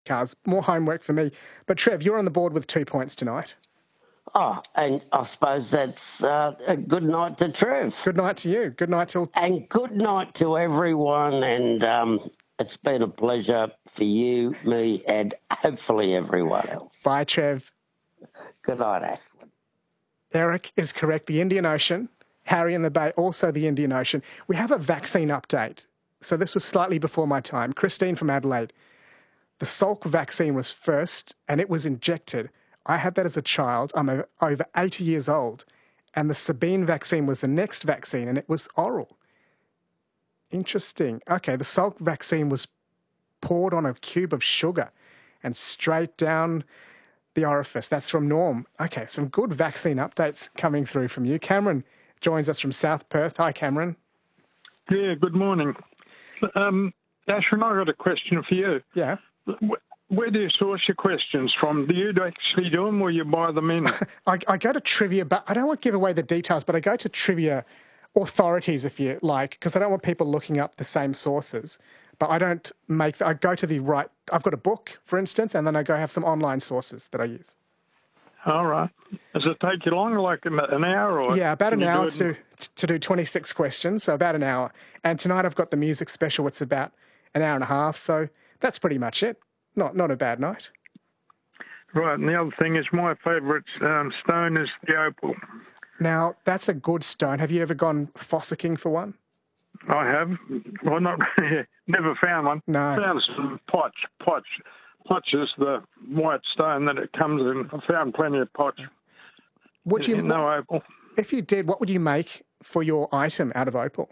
cars. More homework for me. But Trev, you're on the board with 2 points tonight. Oh, and I suppose that's a good night to Trev. Good night to you. Good night to... And good night to everyone. And it's been a pleasure for you, me, and hopefully everyone else. Bye, Trev. Good night, Ashwin. Eric is correct. The Indian Ocean. Harry in the Bay, also the Indian Ocean. We have a vaccine update. So this was slightly before my time. Christine from Adelaide. The Salk vaccine was first, and it was injected. I had that as a child. I'm over 80 years old. And the Sabine vaccine was the next vaccine, and it was oral. Interesting. Okay, the Salk vaccine was poured on a cube of sugar and straight down the orifice. That's from Norm. Okay, some good vaccine updates coming through from you. Cameron joins us from South Perth. Hi, Cameron. Yeah, good morning. Ashwin, I've got a question for you. Yeah. Where do you source your questions from? Do you actually do them or you buy them in? I go to trivia, but I don't want to give away the details, but I go to trivia authorities, if you like, because I don't want people looking up the same sources. But I go to the right, I've got a book, for instance, and then I go have some online sources that I use. All right. Does it take you long, like an hour? Or yeah, about an hour to do 26 questions, so about an hour. And tonight I've got the music special. It's about an hour and a half, so that's pretty much it. Not a bad night. Right, and the other thing is my favourite stone is the opal. Now, that's a good stone. Have you ever gone fossicking for one? I have. Well, not never found one. No. Found some potch. Potch is the white stone that it comes in. I found plenty of potch. No opal. If you did, what would you make for your item out of opal?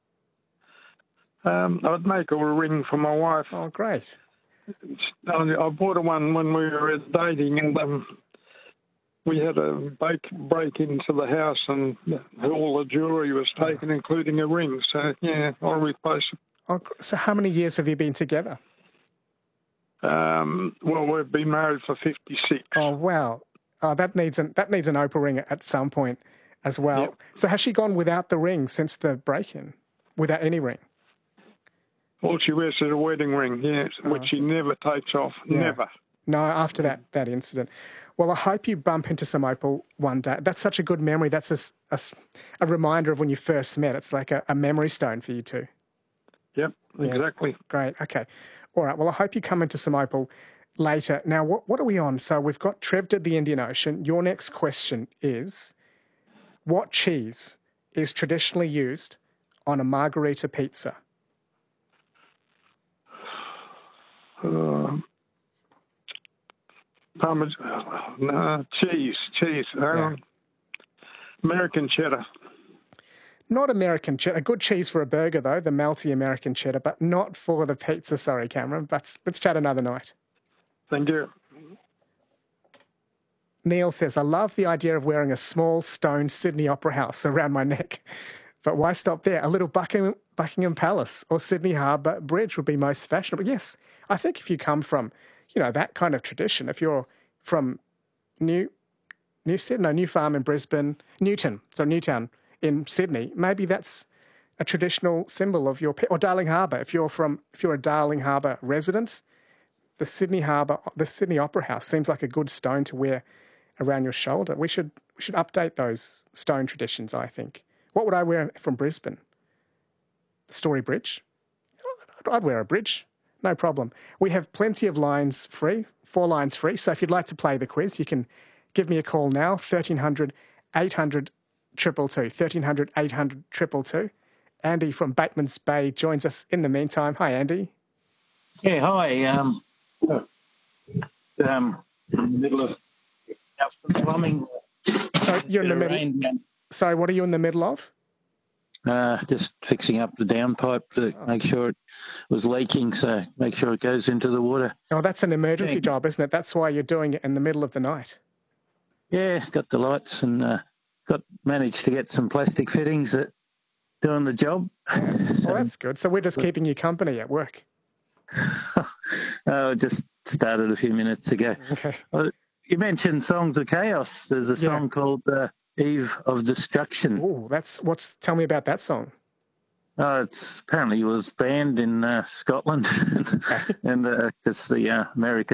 I'd make a ring for my wife. Oh, great. I bought her one when we were dating, and we had a break into the house, and all the jewellery was taken, including a ring. So, yeah, I'll replace it. Oh, so how many years have you been together? Well, we've been married for 56. Oh, wow. Oh, that needs an opal ring at some point as well. Yep. So has she gone without the ring since the break-in? Without any ring? All she wears is a wedding ring, yes, which she never takes off. Yeah. Never. No, after that incident. Well, I hope you bump into some opal one day. That's such a good memory. That's a reminder of when you first met. It's like a memory stone for you two. Yep, exactly. Great, okay. All right, well, I hope you come into some opal later. Now, what are we on? So we've got Trev did the Indian Ocean. Your next question is, what cheese is traditionally used on a margherita pizza? Cheese. American cheddar. Not American cheddar. A good cheese for a burger, though, the melty American cheddar, but not for the pizza. Sorry, Cameron, but let's chat another night. Thank you. Neil says, I love the idea of wearing a small stone Sydney Opera House around my neck. But why stop there? A little Buckingham Palace or Sydney Harbour Bridge would be most fashionable. Yes, I think if you come from, that kind of tradition, if you're from New Farm in Brisbane, Newtown in Sydney, maybe that's a traditional symbol of your, or Darling Harbour. If you're a Darling Harbour resident, the Sydney Opera House seems like a good stone to wear around your shoulder. We should update those stone traditions, I think. What would I wear from Brisbane? The Story Bridge? I'd wear a bridge, no problem. We have plenty of lines free, 4 lines free, so if you'd like to play the quiz, you can give me a call now, 1300 800 222, 1300 800 222. Andy from Batemans Bay joins us in the meantime. Hi, Andy. Yeah, hi. In the middle of plumbing. So you're in the middle. Sorry, what are you in the middle of? Just fixing up the downpipe to make sure it was leaking, so make sure it goes into the water. Oh, that's an emergency job, isn't it? That's why you're doing it in the middle of the night. Yeah, got the lights and managed to get some plastic fittings that doing the job. Well, that's good. So we're just keeping you company at work. Just started a few minutes ago. Okay. You mentioned Songs of Chaos. There's a song called Eve of Destruction. Oh, tell me about that song. Apparently it was banned in Scotland, and because the American